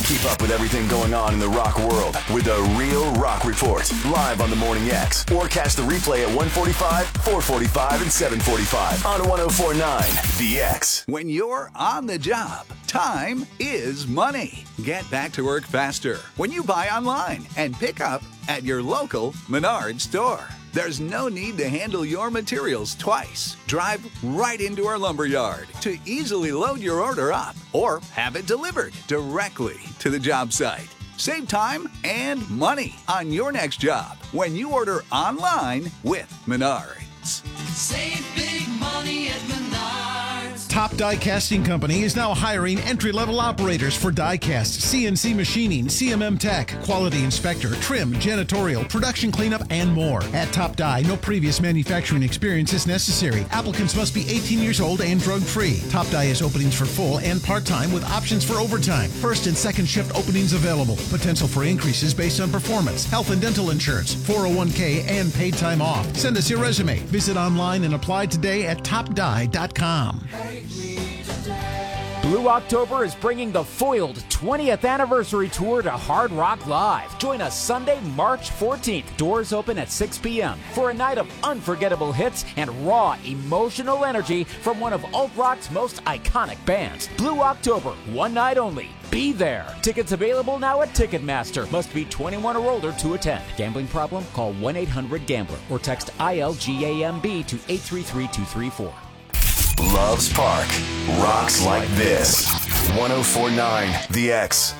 Keep up with everything going on in the rock world with The Real Rock Report. Live on the Morning X. Or catch the replay at 1:45, 4:45, and 7:45 on 104.9 The X. When you're on the job, time is money. Get back to work faster when you buy online and pick up at your local Menards store. There's no need to handle your materials twice. Drive right into our lumberyard to easily load your order up or have it delivered directly to the job site. Save time and money on your next job when you order online with Menards. Save big money at Menards. Top Die Casting Company is now hiring entry-level operators for die cast, CNC machining, CMM tech, quality inspector, trim, janitorial, production cleanup, and more. At Top Die, no previous manufacturing experience is necessary. Applicants must be 18 years old and drug-free. Top Die has openings for full and part-time with options for overtime. First and second shift openings available. Potential for increases based on performance, health and dental insurance, 401k, and paid time off. Send us your resume. Visit online and apply today at topdie.com. Blue October is bringing the Foiled 20th Anniversary Tour to Hard Rock Live. Join us Sunday, March 14th. Doors open at 6 p.m. for a night of unforgettable hits and raw, emotional energy from one of alt-rock's most iconic bands. Blue October, one night only. Be there. Tickets available now at Ticketmaster. Must be 21 or older to attend. Gambling problem? Call 1-800-GAMBLER or text ILGAMB to 833-234. Loves Park. Rocks like this. 104.9 The X.